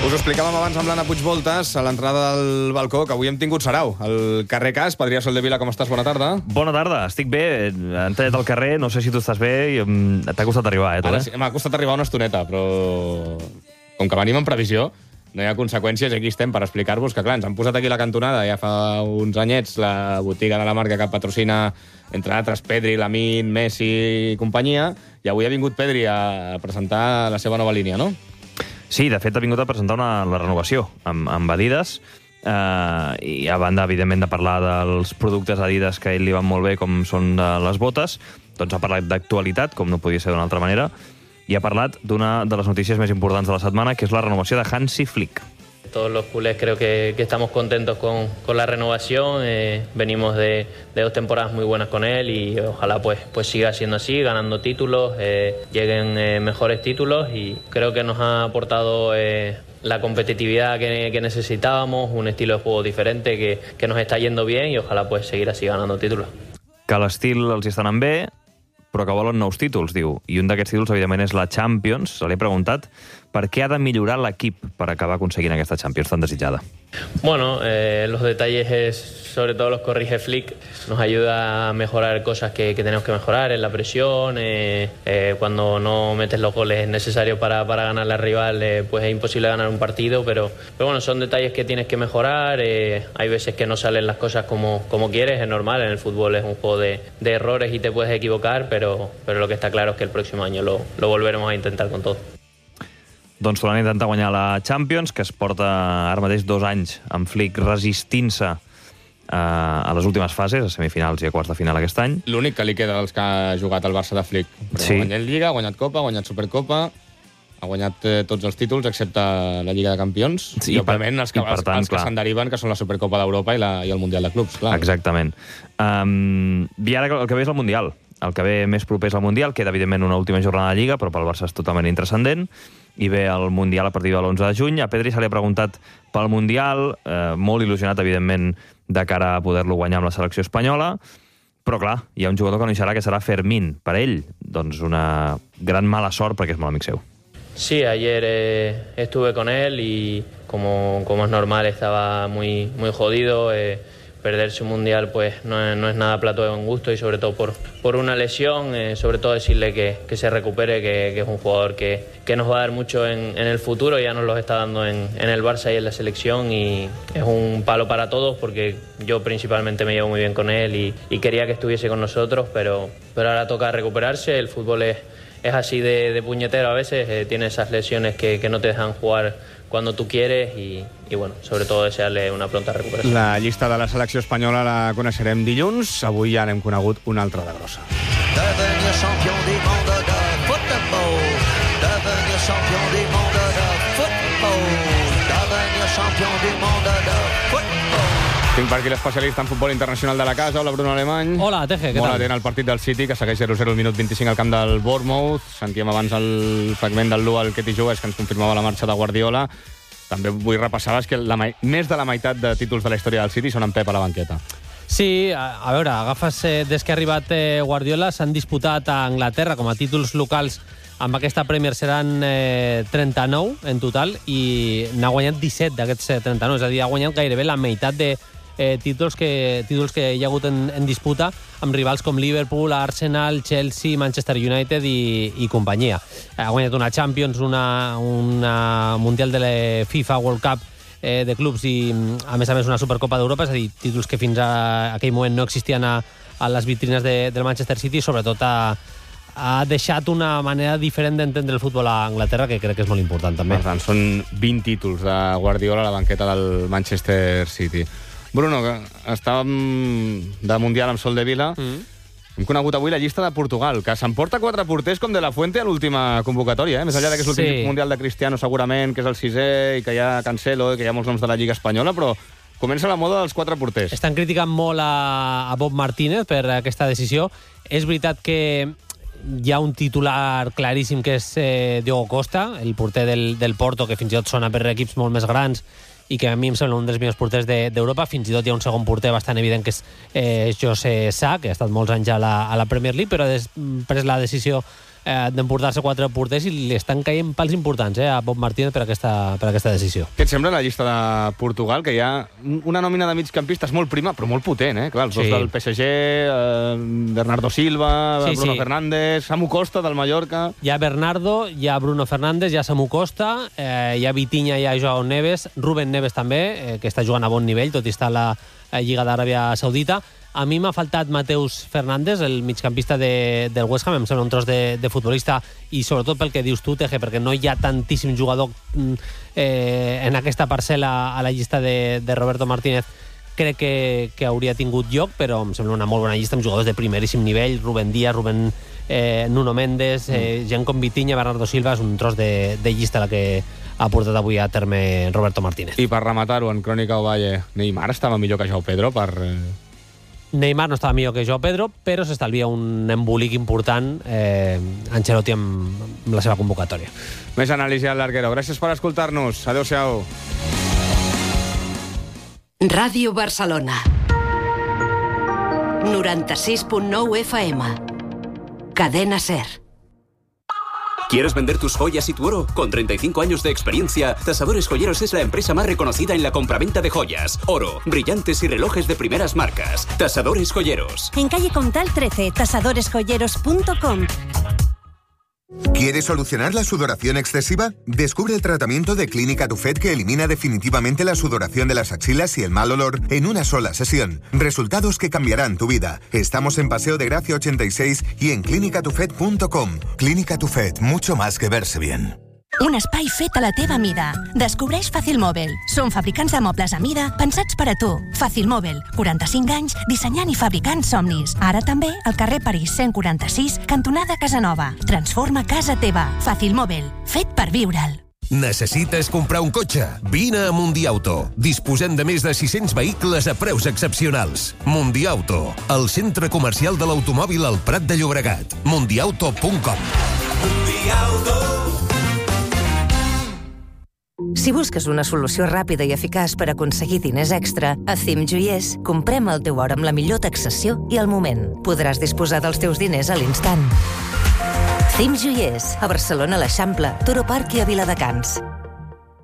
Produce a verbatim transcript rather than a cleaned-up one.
Us ho explicàvem abans amb l'Anna Puigvoltes a l'entrada del balcó, que avui hem tingut sarau. Al carrer Cas. Adrià Soldevila, com estàs? Bona tarda. Bona tarda, estic bé. Han tallat al carrer, no sé si tu estàs bé, i t'ha costat arribar, eh, tu, Ara, eh? sí, m'ha costat arribar una estoneta, però com que venim en previsió, no hi ha conseqüències, aquí estem per explicar-vos que, clar, ens han posat aquí la cantonada ja fa uns anyets la botiga de la marca que patrocina, entre altres, Pedri, Lamin, Messi i companyia, i avui ha vingut Pedri a presentar la seva nova línia, no? Sí, de fet ha vingut a presentar una, la renovació amb, amb Adidas, eh, i a banda, evidentment, de parlar dels productes Adidas que a ell li van molt bé, com són eh, les botes, doncs ha parlat d'actualitat, com no podia ser d'una altra manera, i ha parlat d'una de les notícies més importants de la setmana, que és la renovació de Hansi Flick. Todos los culés creo que, que estamos contentos con, con la renovación. Eh, venimos de, de dos temporadas muy buenas con él y ojalá pues, pues siga siendo así, ganando títulos, eh, lleguen eh, mejores títulos, y creo que nos ha aportado eh, la competitividad que, que necesitábamos, un estilo de juego diferente que, que nos está yendo bien, y ojalá pues seguir así ganando títulos. Que l'estil els hi està anant bé, però que volen nous títols, diu. I un d'aquests títols, evidentment, és la Champions. Se li ha preguntat per què ha de millorar l'equip per acabar aconseguint aquesta Champions tan desitjada. Bueno, eh, los detalles es, sobre todo los corrige Flick, nos ayuda a mejorar cosas que, que tenemos que mejorar en la presión, eh, eh, cuando no metes los goles necesarios para, para ganarle al rival, eh, pues es imposible ganar un partido, pero, pero bueno, son detalles que tienes que mejorar, eh, hay veces que no salen las cosas como, como quieres, es normal, en el fútbol es un juego de, de errores y te puedes equivocar, pero, pero lo que está claro es que el próximo año lo, lo volveremos a intentar con todo. Doncs tornant a intentar guanyar la Champions, que es porta ara mateix dos anys amb Flick resistint-se a, a les últimes fases, a semifinals i a quarts de final aquest any. L'únic que li queda dels que ha jugat al Barça de Flick. Però Sí. ha guanyat Lliga, ha guanyat Copa, ha guanyat Supercopa, ha guanyat eh, tots els títols, excepte la Lliga de Campions. Sí, I, òbviament, els que, i per els, tant, els que clar. se'n deriven, que són la Supercopa d'Europa i, la, i el Mundial de Clubs, clar. Exactament. Um, I ara el que ve és el Mundial. El que ve més proper és el Mundial. Queda, evidentment, una última jornada de Lliga, però pel Barça és totalment intranscendent. I ve el Mundial a partir de l'onze de juny. A Pedri se li ha preguntat pel Mundial, eh, molt il·lusionat, evidentment, de cara a poder-lo guanyar amb la selecció espanyola. Però, clar, hi ha un jugador que no hi serà, que serà Fermín. Per ell, doncs, una gran mala sort, perquè és molt amic seu. Sí, ayer eh, estuve con él y como, como es normal estaba muy, muy jodido. Eh, perderse un mundial pues no es, no es nada plato de buen gusto, y sobre todo por, por una lesión, eh, sobre todo decirle que, que se recupere, que, que es un jugador que, que nos va a dar mucho en, en el futuro, ya nos lo está dando en, en el Barça y en la selección, y es un palo para todos porque yo principalmente me llevo muy bien con él y, y quería que estuviese con nosotros, pero, pero ahora toca recuperarse. El fútbol es, es así de, de puñetero a veces, eh, tiene esas lesiones que, que no te dejan jugar cuando tú quieres, y, y bueno, sobre todo desearle una pronta recuperació. La llista de la selecció espanyola la coneixerem dilluns. Avui ja n'hem conegut una altra de grossa. Devenir champion du monde de football. Devenir champion du monde de football. Devenir champion du monde de football. Tinc per aquí l'especialista en futbol internacional de la casa. Hola, Bruno Alemany. Hola, Teje, què Molt tal? atent al partit del City, que segueix zero zero al minut vint-i-cinc al camp del Bournemouth. Sentíem abans el fragment del Lu al Ketty Joes, que ens confirmava la marxa de Guardiola. També vull repassar que la, més de la meitat de títols de la història del City són en Pep a la banqueta. Sí, a, a veure, agafes eh, des que ha arribat eh, Guardiola, s'han disputat a Anglaterra com a títols locals. Amb aquesta Premier seran eh, trenta-nou en total, i n'ha guanyat disset d'aquests eh, trenta-nou, és a dir, ha guanyat gairebé la meitat de eh, títols, que, títols que hi ha hagut en, en disputa amb rivals com Liverpool, Arsenal, Chelsea, Manchester United i, i companyia. Ha guanyat una Champions, una, una Mundial de la FIFA World Cup eh, de clubs i, a més a més, una Supercopa d'Europa, és a dir, títols que fins a aquell moment no existien a, a les vitrines de, del Manchester City, i sobretot ha, ha deixat una manera diferent d'entendre el futbol a Anglaterra, que crec que és molt important també. Per tant, són vint títols de Guardiola a la banqueta del Manchester City. Bruno, que estàvem de Mundial amb Soldevila. Mm. Hem conegut avui la llista de Portugal, que s'emporta quatre porters com De La Fuente a l'última convocatòria, eh? Més enllà de que és l'últim Sí. Mundial de Cristiano, segurament, que és el sisè, i que hi ha Cancelo, i que hi ha molts noms de la Lliga Espanyola, però comença la moda dels quatre porters. Estan criticant molt a, a Bob Martínez per aquesta decisió. És veritat que hi ha un titular claríssim, que és eh, Diogo Costa, el porter del, del Porto, que fins i tot sona per equips molt més grans i que a mi em sembla un dels millors porters d'Europa. De, Fins i tot hi ha un segon porter bastant evident, que és eh, José Sá, que ha estat molts anys a la, a la Premier League, però ha pres la decisió eh, d'emportar-se quatre porters i li estan caient pals importants eh, a Bob Martínez per aquesta, per aquesta decisió. Què et sembla la llista de Portugal, que hi ha una nòmina de migcampistes molt prima, però molt potent, eh? Clar, els dos Sí. del P S G, eh, Bernardo Silva, Sí, Bruno sí. Fernández, Samu Costa del Mallorca... Hi ha Bernardo, hi ha Bruno Fernández, hi ha Samu Costa, eh, hi ha Vitinha, hi ha Joao Neves, Rubén Neves també, eh, que està jugant a bon nivell, tot i estar a la eh, Lliga d'Aràbia Saudita. A mi m'ha faltat Mateus Fernández, el migcampista de, del West Ham, em sembla un tros de, de futbolista, i sobretot pel que dius tu, Teje, perquè no hi ha tantíssim jugador eh, en aquesta parcel·la a la llista de, de Roberto Martínez. Crec que, que hauria tingut lloc, però em sembla una molt bona llista amb jugadors de primeríssim nivell, Rubén Díaz, Rubén eh, Nuno Méndez, eh, gent com Vitinha, Bernardo Silva, és un tros de, de llista la que ha portat avui a terme Roberto Martínez. I per rematar-ho, en Crònica Ovalle, Neymar estava millor que Joao Pedro per... Eh... Neymar no estava millor que Joao Pedro, però s'estalvia un embolic important eh, Ancelotti amb, amb la seva convocatòria. Més anàlisi al Larguero. Gràcies per escoltar-nos. Adéu-siau. Ràdio Barcelona. noranta-sis punt nou F M. Cadena SER. ¿Quieres vender tus joyas y tu oro? Con treinta y cinco años de experiencia, Tasadores Joyeros es la empresa más reconocida en la compraventa de joyas, oro, brillantes y relojes de primeras marcas. Tasadores Joyeros. En calle Comtal trece, tasadores joyeros punto com. ¿Quieres solucionar la sudoración excesiva? Descubre el tratamiento de Clínica Tufet que elimina definitivamente la sudoración de las axilas y el mal olor en una sola sesión. Resultados que cambiarán tu vida. Estamos en Paseo de Gracia ochenta y seis y en clínica tufet punto com. Clínica Tufet, mucho más que verse bien. Un espai fet a la teva mida. Descobreix Fàcil Mòbil. Som fabricants de mobles a mida pensats per a tu. Fàcil Mòbil, quaranta-cinc anys dissenyant i fabricant somnis. Ara també al carrer París cent quaranta-sis, cantonada Casanova. Transforma casa teva. Fàcil Mòbil, fet per viure'l. Necessites comprar un cotxe? Vine a Mundiauto. Disposem de més de sis-cents vehicles a preus excepcionals. Mundiauto, el centre comercial de l'automòbil al Prat de Llobregat. mundiauto punt com. Mundiauto. Si busques una solució ràpida i eficaç per aconseguir diners extra, a Cim Joiers comprem el teu or amb la millor taxació i al moment. Podràs disposar dels teus diners a l'instant. Cim Joiers, a Barcelona, a l'Eixample, Toro Park i a Viladecans.